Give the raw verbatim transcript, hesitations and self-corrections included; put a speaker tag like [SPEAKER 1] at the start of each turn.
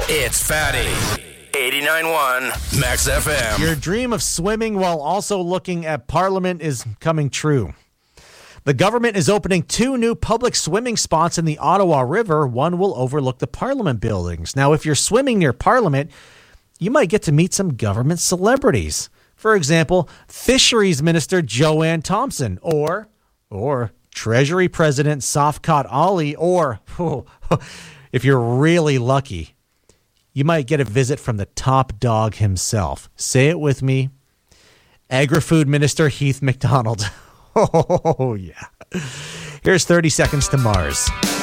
[SPEAKER 1] It's Fatty. eighty-nine point one Max F M.
[SPEAKER 2] Your dream of swimming while also looking at Parliament is coming true. The government is opening two new public swimming spots in the Ottawa River. One will overlook the Parliament buildings. Now, if you're swimming near Parliament, you might get to meet some government celebrities. For example, Fisheries Minister Joanne Thompson, or or Treasury President Safkat Ali, or oh, if you're really lucky, you might get a visit from the top dog himself. Say it with me. Agri-Food Minister Heath MacDonald. Oh, yeah. Here's thirty Seconds to Mars.